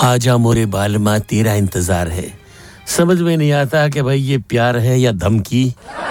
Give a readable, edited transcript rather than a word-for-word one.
आजा मोरे बालमा तेरा इंतजार है। समझ में नहीं आता कि भाई ये प्यार है या धमकी।